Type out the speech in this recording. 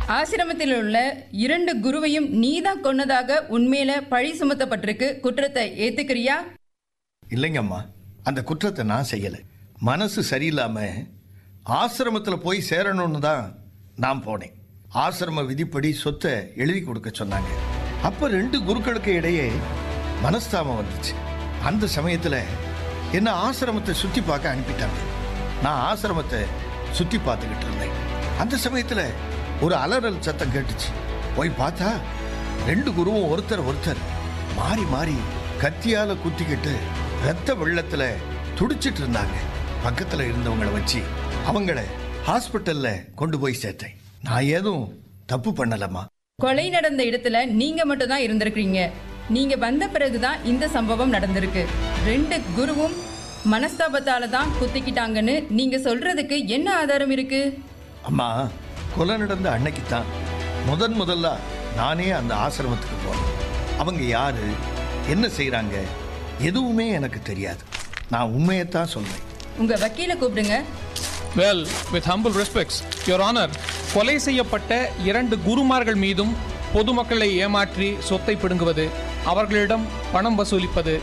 ஆசிரமத்தில் உள்ள 2 குருவையும் நீதான் கொன்னதாக உண்மையில பழி சுமத்தப்பட்டிருக்கு. குற்றத்தை ஏத்துக்கிறியா? இல்லைங்கம்மா, அந்த குற்றத்தை நான் செய்யலை. மனசு சரியில்லாம ஆசிரமத்தில் போய் சேரணும்னு தான் நான் போனேன். ஆசிரம விதிப்படி சொத்தை எழுதி கொடுக்க சொன்னாங்க. அப்ப 2 குருக்களுக்கு இடையே மனஸ்தாபம் வந்துச்சு. அந்த சமயத்தில் என்ன ஆசிரமத்தை சுற்றி பார்க்க அனுப்பிட்டாங்க. நான் ஆசிரமத்தை சுற்றி பார்த்துக்கிட்டு இருந்தேன். அந்த சமயத்தில் ஒரு அலறல் சத்தம் கேட்டுச்சு. போய் பார்த்தா 2 குருவும் ஒருத்தர் மாறி மாறி கத்தியால குத்திக்கிட்டு ரத்த வெள்ளத்துல துடிச்சிட்டு இருந்தாங்க. பக்கத்துல இருந்தவங்களை வச்சு அவங்கள ஹாஸ்பிட்டல்ல கொண்டு போய் சேர்த்தேன். நான் ஏதும் தப்பு பண்ணலம்மா. கொலை நடந்த இடத்துல நீங்க மட்டும் தான் இருந்திருக்கீங்க. நீங்க வந்த பிறகுதான் இந்த சம்பவம் நடந்திருக்கு. 2 குருவும் மனஸ்தாபத்தால தான் குத்திக்கிட்டாங்கன்னு நீங்க சொல்றதுக்கு என்ன ஆதாரம் இருக்கு? அம்மா, கொலை நடந்த அன்னைக்கு தான் முதல்ல நானே அந்த ஆசிரமத்துக்கு போனேன். அவங்க யாரு, என்ன செய்யறாங்க, எதுவுமே எனக்கு தெரியாது. நான் உண்மையைத்தான் சொல்றேன். உங்க வக்கீல கூப்பிடுங்க. Well, with humble respects, Your Honor, கொலை செய்யப்பட்ட 2 குருமார்கள் மீதும் பொதுமக்களை ஏமாற்றி சொத்தை பிடுங்குவது, அவர்களிடம் பணம் வசூலிப்பது,